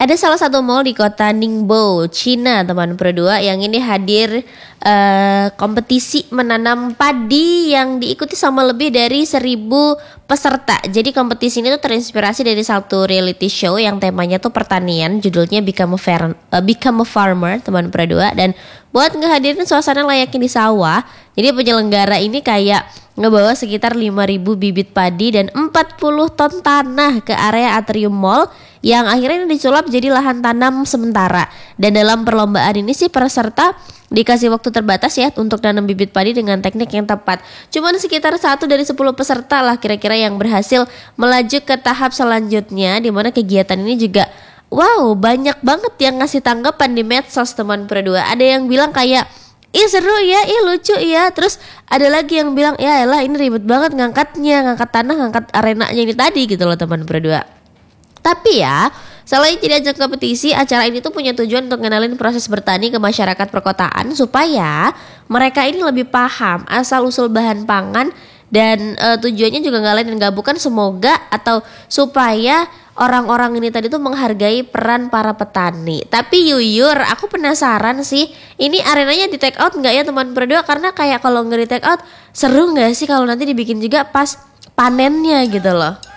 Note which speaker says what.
Speaker 1: Ada salah satu mall di kota Ningbo, Cina, teman berdua, yang ini hadir kompetisi menanam padi yang diikuti sama lebih dari 1.000 peserta. Jadi kompetisi ini tuh terinspirasi dari satu reality show yang temanya tuh pertanian, judulnya Become a Farmer, teman berdua. Dan buat ngehadirin suasana layaknya di sawah, jadi penyelenggara ini kayak ngebawa sekitar 5.000 bibit padi dan 40 ton tanah ke area atrium mall yang akhirnya disulap jadi lahan tanam sementara. Dan dalam perlombaan ini sih peserta dikasih waktu terbatas ya untuk nanam bibit padi dengan teknik yang tepat. Cuman sekitar 1 dari 10 peserta lah kira-kira yang berhasil melaju ke tahap selanjutnya, di mana kegiatan ini juga wow, banyak banget yang ngasih tanggapan di medsos, teman berdua. Ada yang bilang kayak, ih seru ya, ih lucu ya. Terus ada lagi yang bilang, ya elah ini ribet banget ngangkat tanah, ngangkat arenanya ini tadi gitu loh, teman berdua. Tapi ya, selain tidak ajak kompetisi, acara ini tuh punya tujuan untuk ngenalin proses bertani ke masyarakat perkotaan supaya mereka ini lebih paham asal-usul bahan pangan. Dan tujuannya juga nggak lain dan nggak bukan semoga atau supaya orang-orang ini tadi tuh menghargai peran para petani. Tapi Yuyur, aku penasaran sih, ini arenanya di take out nggak ya teman berdua? Karena kayak kalau nggak di take out, seru nggak sih kalau nanti dibikin juga pas panennya gitu loh.